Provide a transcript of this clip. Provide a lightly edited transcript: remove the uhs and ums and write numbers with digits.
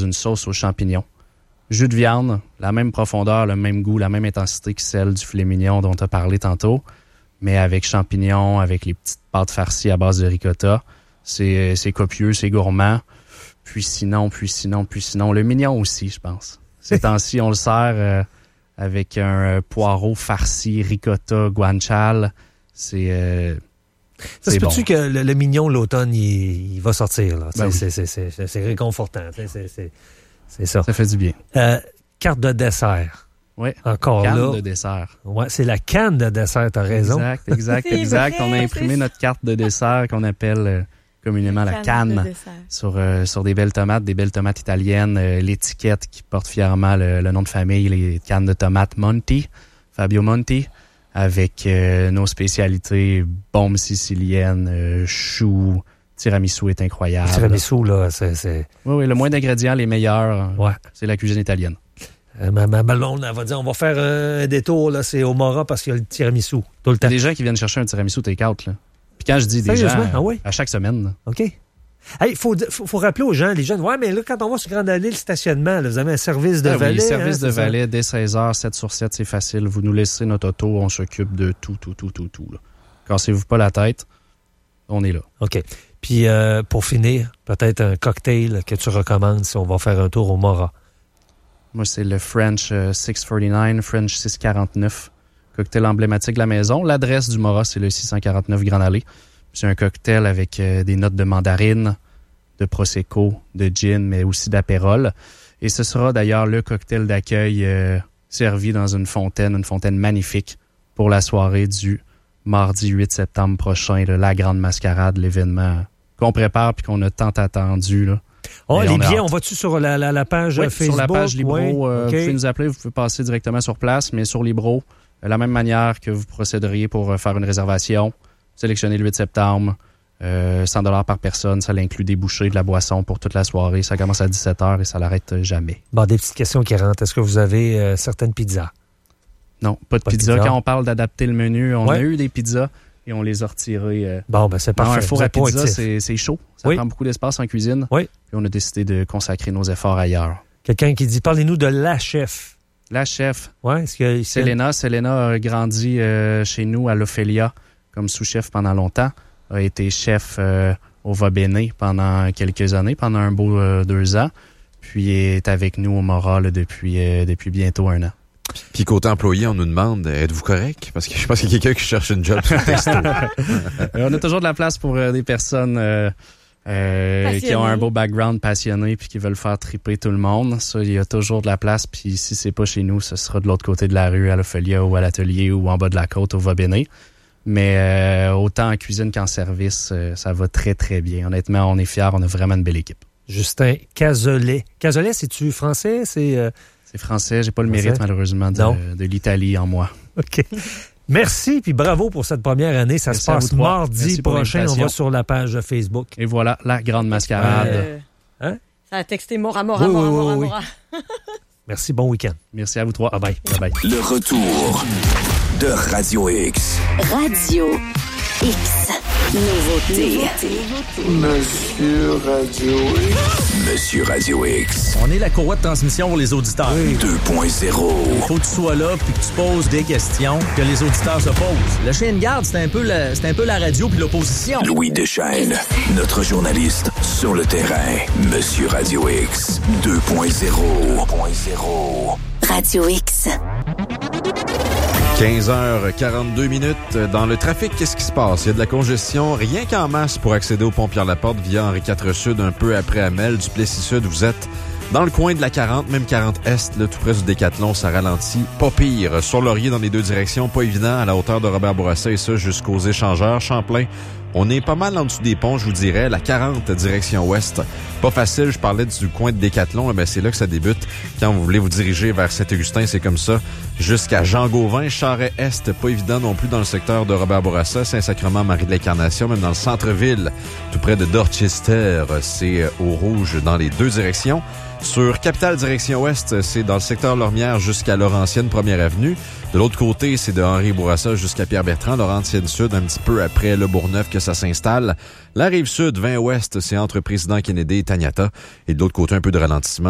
une sauce aux champignons. Jus de viande, la même profondeur, le même goût, la même intensité que celle du filet mignon dont tu as parlé tantôt, mais avec champignons, avec les petites pâtes farcies à base de ricotta. C'est copieux, c'est gourmand. Puis sinon, le mignon aussi, je pense. Ces temps-ci, on le sert avec un poireau farci, ricotta, guanciale. Ça se peut-tu bon. que le mignon, l'automne, il va sortir, là? Ben oui. C'est réconfortant. C'est ça. Ça fait du bien. Carte de dessert. Oui. Encore canne là. de dessert. Ouais, c'est la canne de dessert, t'as raison. Exact. Vrai, on a imprimé notre carte de dessert qu'on appelle communément la canne sur des belles tomates italiennes. L'étiquette qui porte fièrement le nom de famille, les cannes de tomates Monti, Fabio Monti, avec nos spécialités, bombes siciliennes, choux, tiramisu est incroyable. Le tiramisu, là, c'est... Oui, le moins d'ingrédients, les meilleurs, c'est la cuisine italienne. Ma blonde, elle va dire, on va faire un détour, là, c'est au Mora parce qu'il y a le tiramisu tout le temps. Il y a des gens qui viennent chercher un tiramisu take-out, là. Puis quand je dis des gens, à chaque semaine. Là. OK. Il faut rappeler aux gens, les jeunes, ouais, mais là, quand on va sur Grande Allée, le stationnement, là, vous avez un service de valet. Oui, service de valet, dès 16h, 7 sur 7, c'est facile. Vous nous laissez notre auto, on s'occupe de tout. Là. Cassez-vous pas la tête, on est là. OK. Puis, pour finir, peut-être un cocktail que tu recommandes si on va faire un tour au Mora. Moi, c'est le French 649, French 649, cocktail emblématique de la maison. L'adresse du Mora, c'est le 649 Grande Allée. C'est un cocktail avec des notes de mandarine, de prosecco, de gin, mais aussi d'apérole. Et ce sera d'ailleurs le cocktail d'accueil servi dans une fontaine magnifique pour la soirée du mardi 8 septembre prochain, là, la grande mascarade, l'événement qu'on prépare puis qu'on a tant attendu, là. Les billets, on va-tu sur la page Facebook? Sur la page Libro. Okay. Vous pouvez nous appeler, vous pouvez passer directement sur place, mais sur Libro, la même manière que vous procéderiez pour faire une réservation, sélectionnez le 8 septembre, 100$ par personne, ça inclut des bouchées, de la boisson pour toute la soirée. Ça commence à 17h et ça l'arrête jamais. Bon, des petites questions qui rentrent. Est-ce que vous avez certaines pizzas? Non, pas de pizza. Quand on parle d'adapter le menu, on a eu des pizzas et on les a retirées. C'est parfait. Un four à pizza, c'est chaud. Ça prend beaucoup d'espace en cuisine. Oui. Puis on a décidé de consacrer nos efforts ailleurs. Quelqu'un qui dit, parlez-nous de la chef. La chef. Oui, est-ce que... Selena a grandi chez nous à l'Ophélia comme sous-chef pendant longtemps. A été chef au Va Bene pendant quelques années, pendant un beau 2 ans. Puis est avec nous au Mora là, depuis bientôt 1 an. Puis côté employé, on nous demande, êtes-vous correct? Parce que je pense qu'il y a quelqu'un qui cherche une job sur le texto. On a toujours de la place pour des personnes qui ont un beau background passionné puis qui veulent faire triper tout le monde. Ça, il y a toujours de la place. Puis si c'est pas chez nous, ce sera de l'autre côté de la rue, à l'Ophélia ou à l'atelier ou en bas de la côte au Va Bene. Mais autant en cuisine qu'en service, ça va très, très bien. Honnêtement, on est fiers. On a vraiment une belle équipe. Justin Cazolet. Cazolet, c'est-tu français? C'est français. J'ai pas le mérite, malheureusement, de l'Italie en moi. OK. Merci, puis bravo pour cette première année. Ça se passe mardi prochain. On va sur la page Facebook. Et voilà, la grande mascarade. Ça a texté Mora. Mora. Merci, bon week-end. Merci à vous trois. Bye-bye. Bye-bye. Le retour de Radio X. Radio X. Nouveauté. Monsieur Radio X. Monsieur Radio X. On est la courroie de transmission pour les auditeurs. 2.0. Il faut que tu sois là puis que tu poses des questions que les auditeurs se posent. Le chien de garde, c'est un peu la radio puis l'opposition. Louis Deschênes, notre journaliste sur le terrain. Monsieur Radio X 2.0. Radio X. 15h42 dans le trafic, qu'est-ce qui se passe? Il y a de la congestion, rien qu'en masse pour accéder au pont Pierre-Laporte via Henri IV Sud, un peu après Amel, du Plessis-Sud. Vous êtes dans le coin de la 40, même 40 Est, là, tout près du Décathlon, ça ralentit. Pas pire. Sur Laurier, dans les deux directions, pas évident, à la hauteur de Robert Bourassa et ça jusqu'aux échangeurs. Champlain, on est pas mal en dessous des ponts, je vous dirais. La 40, direction ouest. Pas facile, je parlais du coin de Décathlon. C'est là que ça débute. Quand vous voulez vous diriger vers Saint-Augustin, c'est comme ça. Jusqu'à Jean-Gauvin, Charest-Est, pas évident non plus dans le secteur de Robert Bourassa. Saint-Sacrement, Marie de l'Incarnation, même dans le centre-ville, tout près de Dorchester, c'est au rouge dans les deux directions. Sur Capitale direction ouest, c'est dans le secteur Lormière jusqu'à Laurentienne, Première Avenue. De l'autre côté, c'est de Henri Bourassa jusqu'à Pierre-Bertrand, Laurentienne Sud, un petit peu après le Bourgneuf que ça s'installe. La Rive-Sud, 20 ouest, c'est entre Président Kennedy et Taniata. Et de l'autre côté, un peu de ralentissement